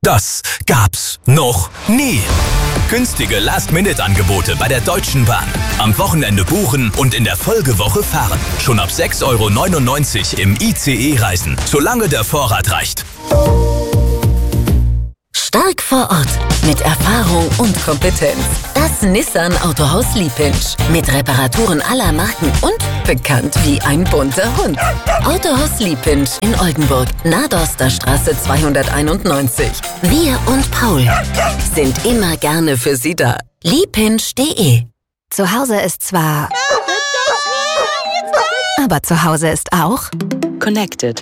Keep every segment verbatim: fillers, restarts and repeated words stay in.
Das gab's noch nie. Günstige Last-Minute-Angebote bei der Deutschen Bahn. Am Wochenende buchen und in der Folgewoche fahren. Schon ab sechs Euro neunundneunzig im I C E reisen, solange der Vorrat reicht. Stark vor Ort, mit Erfahrung und Kompetenz. Das Nissan Autohaus Liepinsch. Mit Reparaturen aller Marken und bekannt wie ein bunter Hund. Autohaus Liepinsch in Oldenburg, Nadorster-Straße zweihunderteinundneunzig. Wir und Paul sind immer gerne für Sie da. liepinsch punkt de. Zu Hause ist zwar... aber zu Hause ist auch... Connected.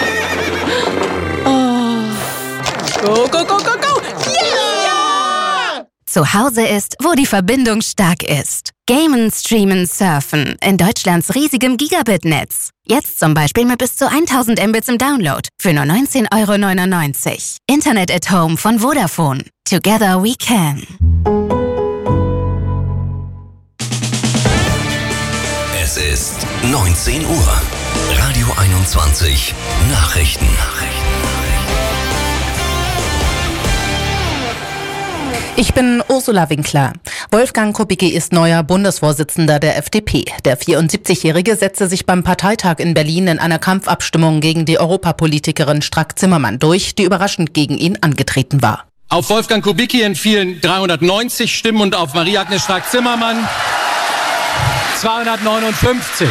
Go, go, go, go, go! Yeah! Zu Hause ist, wo die Verbindung stark ist. Gamen, streamen, surfen in Deutschlands riesigem Gigabit-Netz. Jetzt zum Beispiel mit bis zu tausend Mbits im Download für nur neunzehn Euro neunundneunzig. Internet at Home von Vodafone. Together we can. Es ist neunzehn Uhr. Radio einundzwanzig. Nachrichten. Ich bin Ursula Winkler. Wolfgang Kubicki ist neuer Bundesvorsitzender der F D P. Der vierundsiebzigjährige setzte sich beim Parteitag in Berlin in einer Kampfabstimmung gegen die Europapolitikerin Strack-Zimmermann durch, die überraschend gegen ihn angetreten war. Auf Wolfgang Kubicki entfielen dreihundertneunzig Stimmen und auf Marie-Agnes Strack-Zimmermann zweihundertneunundfünfzig.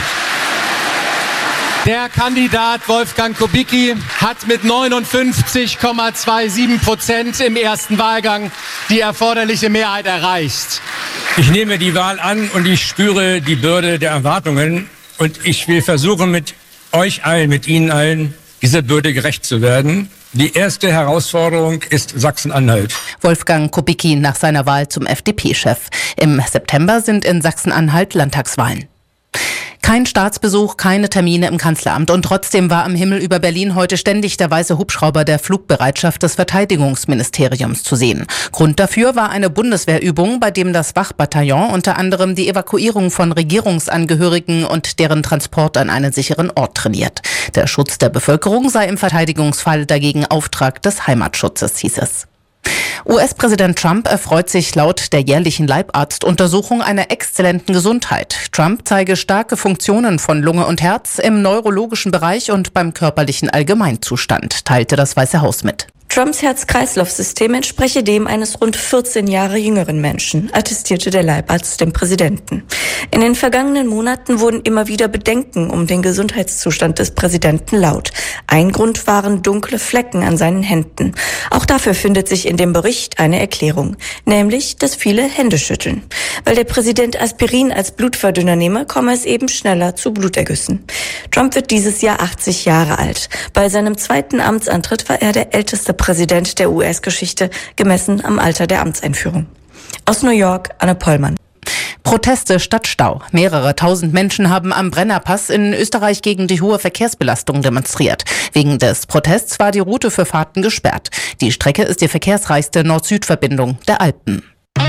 Der Kandidat Wolfgang Kubicki hat mit neunundfünfzig Komma siebenundzwanzig Prozent im ersten Wahlgang die erforderliche Mehrheit erreicht. Ich nehme die Wahl an und ich spüre die Bürde der Erwartungen. Und ich will versuchen, mit euch allen, mit Ihnen allen, dieser Bürde gerecht zu werden. Die erste Herausforderung ist Sachsen-Anhalt. Wolfgang Kubicki nach seiner Wahl zum F D P-Chef. Im September sind in Sachsen-Anhalt Landtagswahlen. Kein Staatsbesuch, keine Termine im Kanzleramt und trotzdem war am Himmel über Berlin heute ständig der weiße Hubschrauber der Flugbereitschaft des Verteidigungsministeriums zu sehen. Grund dafür war eine Bundeswehrübung, bei dem das Wachbataillon unter anderem die Evakuierung von Regierungsangehörigen und deren Transport an einen sicheren Ort trainiert. Der Schutz der Bevölkerung sei im Verteidigungsfall dagegen Auftrag des Heimatschutzes, hieß es. U S-Präsident Trump erfreut sich laut der jährlichen Leibarztuntersuchung einer exzellenten Gesundheit. Trump zeige starke Funktionen von Lunge und Herz im neurologischen Bereich und beim körperlichen Allgemeinzustand, teilte das Weiße Haus mit. Trumps Herz-Kreislauf-System entspreche dem eines rund vierzehn Jahre jüngeren Menschen, attestierte der Leibarzt dem Präsidenten. In den vergangenen Monaten wurden immer wieder Bedenken um den Gesundheitszustand des Präsidenten laut. Ein Grund waren dunkle Flecken an seinen Händen. Auch dafür findet sich in dem Bericht eine Erklärung, nämlich, dass viele Hände schütteln. Weil der Präsident Aspirin als Blutverdünner nehme, komme es eben schneller zu Blutergüssen. Trump wird dieses Jahr achtzig Jahre alt. Bei seinem zweiten Amtsantritt war er der älteste Präsident der U S-Geschichte, gemessen am Alter der Amtseinführung. Aus New York, Anne Pollmann. Proteste statt Stau. Mehrere tausend Menschen haben am Brennerpass in Österreich gegen die hohe Verkehrsbelastung demonstriert. Wegen des Protests war die Route für Fahrten gesperrt. Die Strecke ist die verkehrsreichste Nord-Süd-Verbindung der Alpen.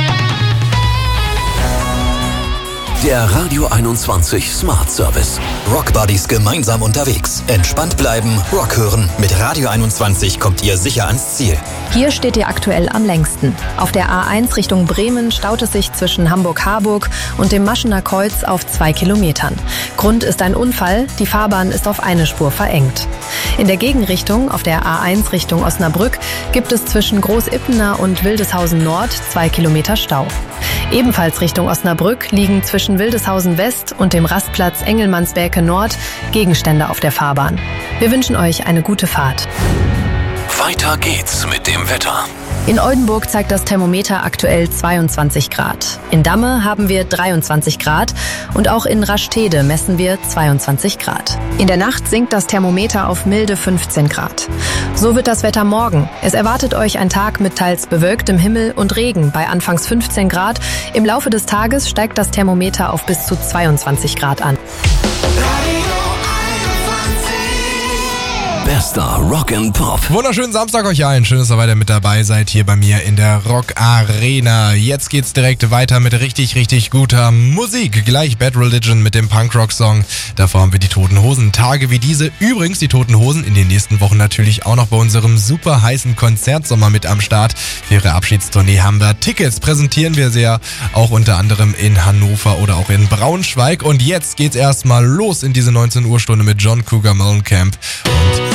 Der Radio einundzwanzig Smart Service. Rock Buddies gemeinsam unterwegs. Entspannt bleiben, Rock hören. Mit Radio einundzwanzig kommt ihr sicher ans Ziel. Hier steht ihr aktuell am längsten. Auf der A eins Richtung Bremen staut es sich zwischen Hamburg-Harburg und dem Maschener Kreuz auf zwei Kilometern. Grund ist ein Unfall, die Fahrbahn ist auf eine Spur verengt. In der Gegenrichtung, auf der A eins Richtung Osnabrück, gibt es zwischen Großippener und Wildeshausen Nord zwei Kilometer Stau. Ebenfalls Richtung Osnabrück liegen zwischen Wildeshausen West und dem Rastplatz Engelmannsberke Nord Gegenstände auf der Fahrbahn. Wir wünschen euch eine gute Fahrt. Weiter geht's mit dem Wetter. In Oldenburg zeigt das Thermometer aktuell zweiundzwanzig Grad. In Damme haben wir dreiundzwanzig Grad und auch in Rastede messen wir zweiundzwanzig Grad. In der Nacht sinkt das Thermometer auf milde fünfzehn Grad. So wird das Wetter morgen. Es erwartet euch ein Tag mit teils bewölktem Himmel und Regen bei anfangs fünfzehn Grad. Im Laufe des Tages steigt das Thermometer auf bis zu zweiundzwanzig Grad an. Bester Rock and Pop. Wunderschönen Samstag euch allen. Schön, dass ihr weiter mit dabei seid hier bei mir in der Rock Arena. Jetzt geht's direkt weiter mit richtig, richtig guter Musik. Gleich Bad Religion mit dem Punkrock-Song. Davor haben wir die Toten Hosen. Tage wie diese. Übrigens die Toten Hosen in den nächsten Wochen natürlich auch noch bei unserem super heißen Konzertsommer mit am Start. Für ihre Abschiedstournee haben wir Tickets. Präsentieren wir sie ja auch unter anderem in Hannover oder auch in Braunschweig. Und jetzt geht's erstmal los in diese neunzehn Uhr Stunde mit John Cougar Mellencamp. Und